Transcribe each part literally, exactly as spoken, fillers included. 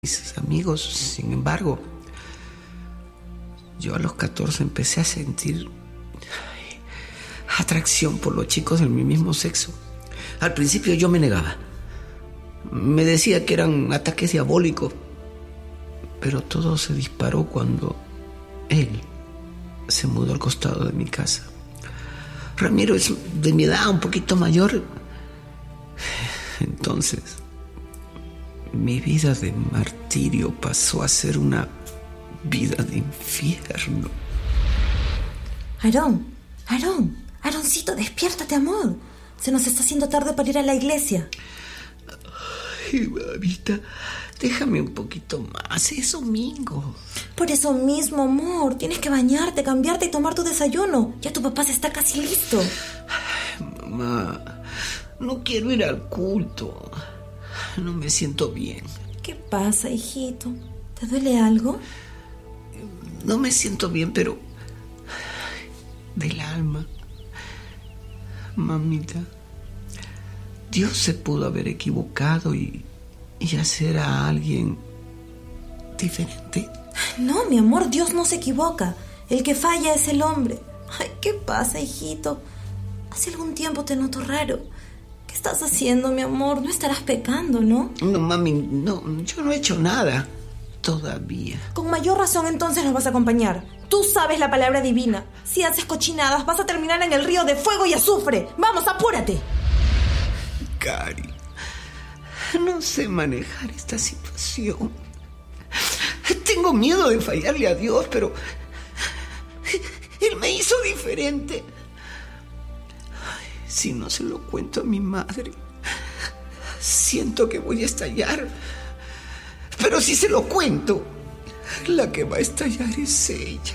mis amigos. Sin embargo, yo a los catorce empecé a sentir ay, atracción por los chicos de mi mismo sexo. Al principio yo me negaba. Me decía que eran ataques diabólicos. Pero todo se disparó cuando él se mudó al costado de mi casa. Ramiro es de mi edad, un poquito mayor. Entonces, mi vida de martirio pasó a ser una vida de infierno. Aarón, Aarón, Aaroncito, despiértate, amor. Se nos está haciendo tarde para ir a la iglesia. Ay, mamita, déjame un poquito más, es domingo. Por eso mismo, amor, tienes que bañarte, cambiarte y tomar tu desayuno. Ya tu papá se está casi listo. Ay, mamá, no quiero ir al culto. No me siento bien. ¿Qué pasa, hijito? ¿Te duele algo? No me siento bien, pero del alma. Mamita, Dios se pudo haber equivocado y, y hacer a alguien diferente. No, mi amor, Dios no se equivoca. El que falla es el hombre. Ay, ¿qué pasa, hijito? Hace algún tiempo te noto raro. ¿Qué estás haciendo, mi amor? No estarás pecando, ¿no? No, mami, no, yo no he hecho nada todavía. Con mayor razón, entonces nos vas a acompañar. Tú sabes la palabra divina. Si haces cochinadas, vas a terminar en el río de fuego y azufre. ¡Vamos, apúrate! Cari, no sé manejar esta situación. Tengo miedo de fallarle a Dios, pero Él me hizo diferente. Ay, si no se lo cuento a mi madre, siento que voy a estallar. Pero si se lo cuento, la que va a estallar es ella.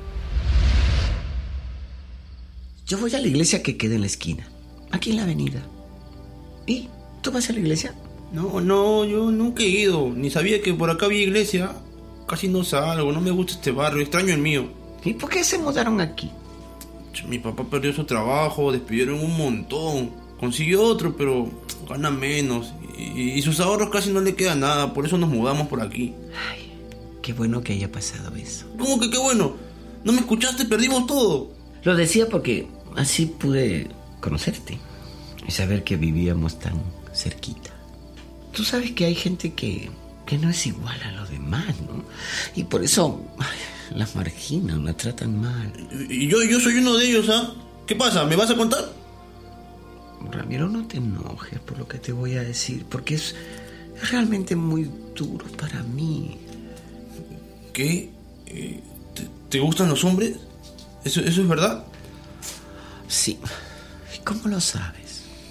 Yo voy a la iglesia que queda en la esquina, aquí en la avenida. ¿Y tú vas a la iglesia? No, no, yo nunca he ido. Ni sabía que por acá había iglesia. Casi no salgo, no me gusta este barrio, extraño el mío. ¿Y por qué se mudaron aquí? Mi papá perdió su trabajo, despidieron un montón. Consiguió otro, pero gana menos. Y, y sus ahorros casi no le queda nada, por eso nos mudamos por aquí. Ay, qué bueno que haya pasado eso. ¿Cómo que qué bueno? ¿No me escuchaste? Perdimos todo. Lo decía porque así pude conocerte y saber que vivíamos tan cerquita. Tú sabes que hay gente que, que no es igual a los demás, ¿no? Y por eso ay, las marginan, las tratan mal. Y yo, yo soy uno de ellos, ¿ah? ¿Qué pasa? ¿Me vas a contar? Ramiro, no te enojes por lo que te voy a decir, porque es realmente muy duro para mí. ¿Qué? ¿Te, te gustan los hombres? ¿Eso, eso es verdad? Sí. ¿Y cómo lo sabes?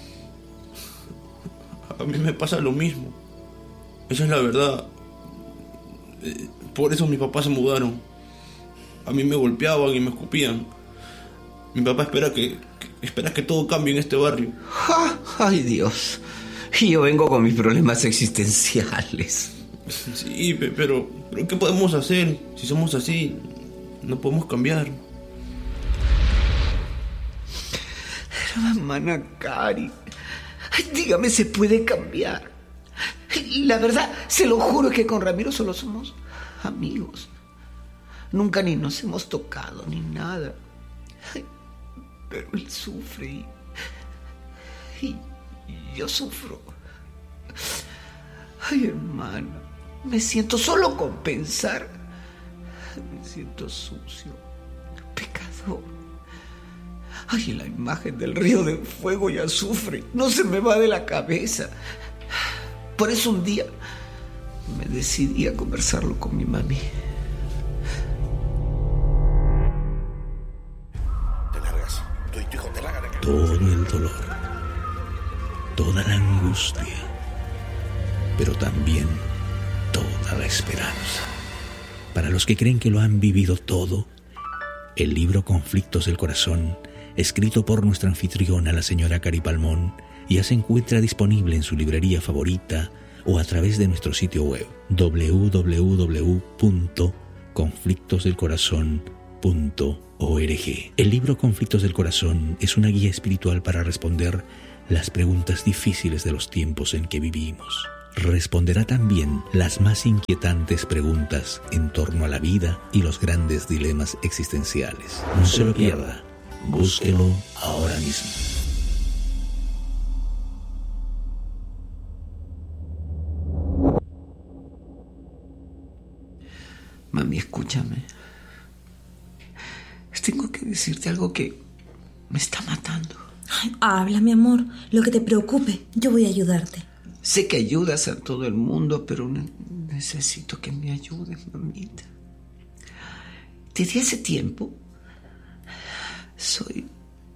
A mí me pasa lo mismo. Esa es la verdad. Por eso mis papás se mudaron. A mí me golpeaban y me escupían. Mi papá espera que, que espera que todo cambie en este barrio. ¡Ja! ¡Ay, Dios! Y yo vengo con mis problemas existenciales. Sí, pero, pero ¿qué podemos hacer? Si somos así, no podemos cambiar. Hermana Cari, dígame, ¿se puede cambiar? La verdad, se lo juro que con Ramiro solo somos amigos. Nunca ni nos hemos tocado ni nada. Pero él sufre y, y yo sufro. Ay, hermana, me siento solo con pensar. Me siento sucio, pecador. Ay, la imagen del río de fuego y azufre no se me va de la cabeza. Por eso un día me decidí a conversarlo con mi mami. Te largas. Tu, tu hijo te larga de acá. Todo el dolor, toda la angustia, pero también toda la esperanza. Para los que creen que lo han vivido todo, el libro Conflictos del Corazón, escrito por nuestra anfitriona, la señora Cari Palmón, ya se encuentra disponible en su librería favorita o a través de nuestro sitio web doble u doble u doble u punto conflictos del corazón punto org. El libro Conflictos del Corazón es una guía espiritual para responder las preguntas difíciles de los tiempos en que vivimos. responderá también las más inquietantes preguntas en torno a la vida y los grandes dilemas existenciales. No se lo pierda. Búsquelo ahora mismo. Mami, escúchame. Tengo que decirte algo que me está matando. Ay, habla, mi amor. Lo que te preocupe, yo voy a ayudarte. Sé que ayudas a todo el mundo, pero ne- necesito que me ayudes, mamita. Desde hace tiempo soy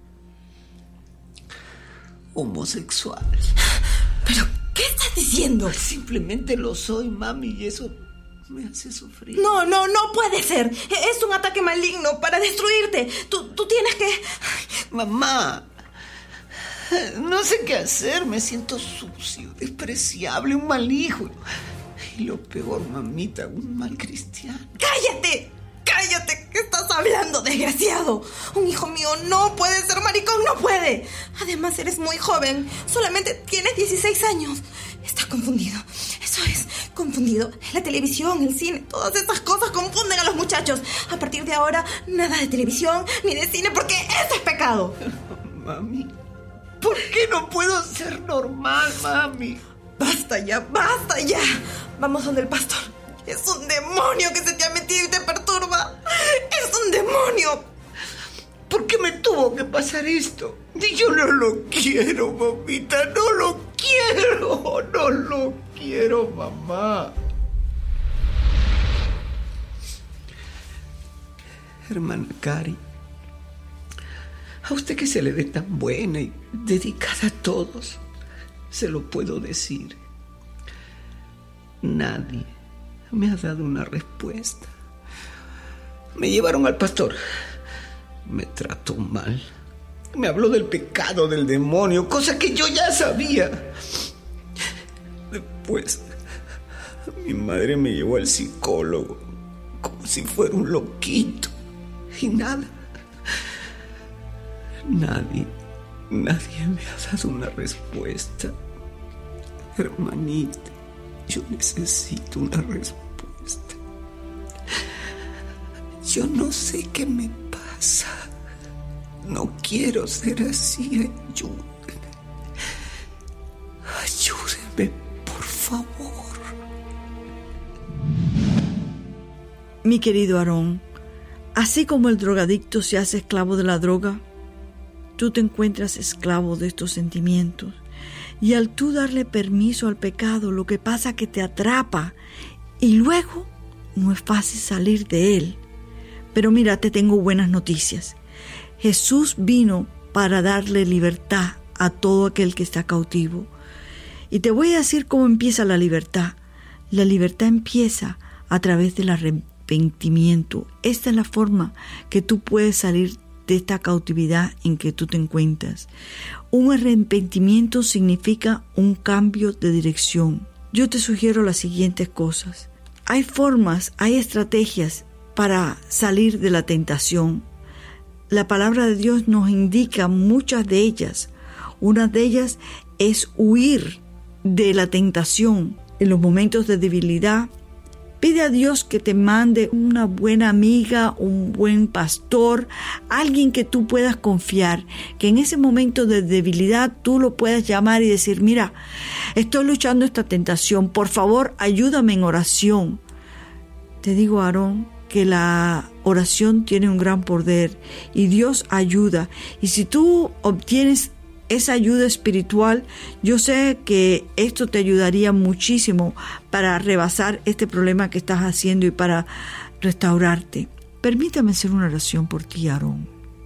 homosexual. ¿Pero qué estás diciendo? Simplemente lo soy, mami, y eso me hace sufrir. No, no, no puede ser. Es un ataque maligno para destruirte. Tú, tú tienes que... Mamá, no sé qué hacer. Me siento sucio, despreciable, un mal hijo. Y lo peor, mamita, un mal cristiano. ¡Cállate! ¡Cállate! ¿Qué estás hablando, desgraciado? Un hijo mío no puede ser maricón, no puede. Además, eres muy joven. Solamente tienes dieciséis años. Estás confundido. Eso es, confundido. La televisión, el cine, todas esas cosas confunden a los muchachos. A partir de ahora, nada de televisión ni de cine porque eso es pecado. Mami, ¿por qué no puedo ser normal, mami? Basta ya, basta ya. Vamos donde el pastor. Es un demonio que se te ha metido y te perturba. Es un demonio. ¿Por qué me tuvo que pasar esto? Y yo no lo quiero, mamita. No lo quiero. No lo quiero, mamá. Hermana Cari, a usted que se le ve tan buena y dedicada a todos, se lo puedo decir. Nadie me ha dado una respuesta. Me llevaron al pastor. Me trató mal. Me habló del pecado del demonio, cosa que yo ya sabía. Después, mi madre me llevó al psicólogo, como si fuera un loquito. Y nada. Nadie, nadie me ha dado una respuesta. Hermanita, yo necesito una respuesta. Yo no sé qué me pasa. No quiero ser así. Ayúdeme. Ayúdeme, por favor. Mi querido Aarón, así como el drogadicto se hace esclavo de la droga, tú te encuentras esclavo de estos sentimientos. Y al tú darle permiso al pecado, lo que pasa es que te atrapa y luego no es fácil salir de él. Pero mira, te tengo buenas noticias. Jesús vino para darle libertad a todo aquel que está cautivo. Y te voy a decir cómo empieza la libertad. La libertad empieza a través del arrepentimiento. Esta es la forma que tú puedes salir de esta cautividad en que tú te encuentras. Un arrepentimiento significa un cambio de dirección. Yo te sugiero las siguientes cosas. Hay formas, hay estrategias para salir de la tentación. La palabra de Dios nos indica muchas de ellas. Una de ellas es huir de la tentación en los momentos de debilidad. Pide a Dios que te mande una buena amiga, un buen pastor, alguien que tú puedas confiar, que en ese momento de debilidad tú lo puedas llamar y decir, mira, estoy luchando esta tentación, por favor ayúdame en oración. Te digo, Aarón, que la oración tiene un gran poder y Dios ayuda. Y si tú obtienes esa ayuda espiritual, yo sé que esto te ayudaría muchísimo para rebasar este problema que estás haciendo y para restaurarte. Permítame hacer una oración por ti, Aarón.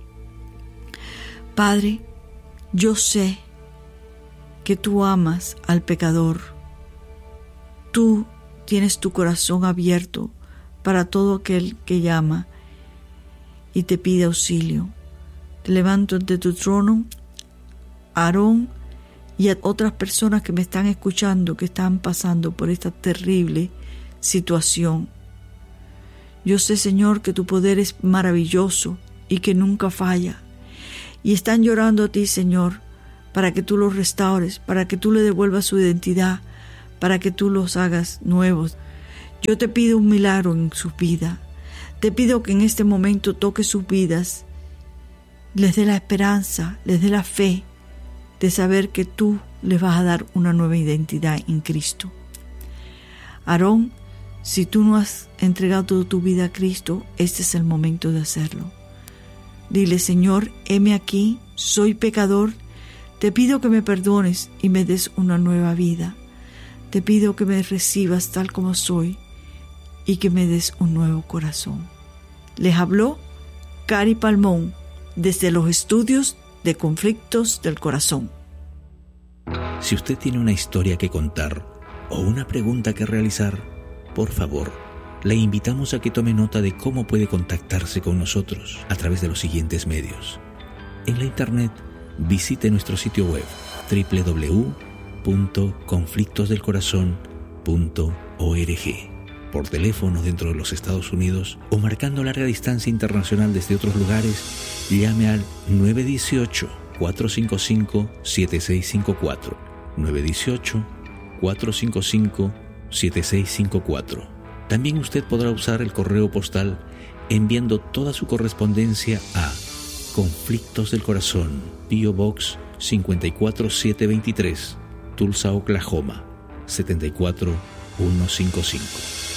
Padre, yo sé que tú amas al pecador. Tú tienes tu corazón abierto para todo aquel que llama y te pide auxilio. Te levanto ante tu trono, Aarón, y a otras personas que me están escuchando, que están pasando por esta terrible situación. Yo sé, Señor, que tu poder es maravilloso y que nunca falla. Y están llorando a ti, Señor, para que tú los restaures, para que tú le devuelvas su identidad, para que tú los hagas nuevos. Yo te pido un milagro en su vida. Te pido que en este momento toques sus vidas, les dé la esperanza, les dé la fe de saber que tú les vas a dar una nueva identidad en Cristo. Aarón, si tú no has entregado toda tu vida a Cristo, este es el momento de hacerlo. Dile: Señor, heme aquí, soy pecador, te pido que me perdones y me des una nueva vida. Te pido que me recibas tal como soy y que me des un nuevo corazón. Les habló Cari Palmón desde los estudios de Conflictos del Corazón. Si usted tiene una historia que contar o una pregunta que realizar, por favor, le invitamos a que tome nota de cómo puede contactarse con nosotros a través de los siguientes medios. En la internet, visite nuestro sitio web doble u doble u doble u punto conflictos del corazón punto org, por teléfono dentro de los Estados Unidos o marcando larga distancia internacional desde otros lugares, llame al nueve uno ocho, cuatro cinco cinco, siete seis cinco cuatro, nueve uno ocho, cuatro cinco cinco, siete seis cinco cuatro. También usted podrá usar el correo postal enviando toda su correspondencia a Conflictos del Corazón, P O Box cinco cuatro siete dos tres, Tulsa, Oklahoma, siete cuatro uno cinco cinco.